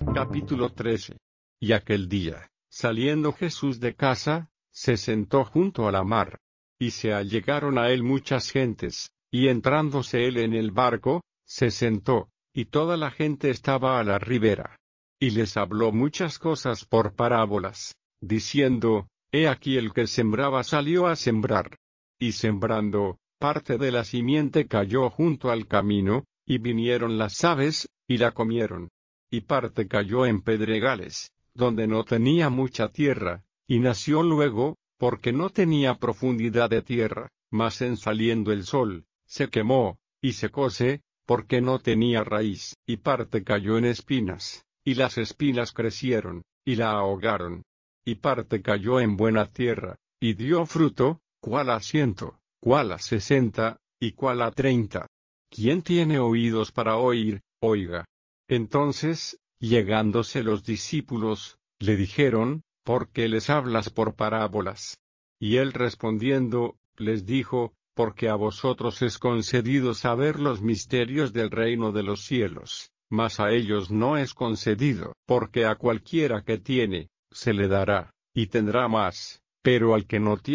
Capítulo 13. Y aquel día, saliendo Jesús de casa, se sentó junto a la mar. Y se allegaron a él muchas gentes, y entrándose él en el barco, se sentó, y toda la gente estaba a la ribera. Y les habló muchas cosas por parábolas, diciendo, He aquí el que sembraba salió a sembrar. Y sembrando, parte de la simiente cayó junto al camino, y vinieron las aves, y la comieron. Y parte cayó en pedregales, donde no tenía mucha tierra, y nació luego, porque no tenía profundidad de tierra, mas en saliendo el sol, se quemó, y secóse, porque no tenía raíz. Y parte cayó en espinas, y las espinas crecieron, y la ahogaron. Y parte cayó en buena tierra, y dio fruto, cuál a 100, cuál a 60, y cuál a 30. ¿Quién tiene oídos para oír, oiga? Entonces, llegándose los discípulos, le dijeron, ¿por qué les hablas por parábolas? Y él respondiendo, les dijo, porque a vosotros es concedido saber los misterios del reino de los cielos, mas a ellos no es concedido, porque a cualquiera que tiene, se le dará, y tendrá más, pero al que no tiene,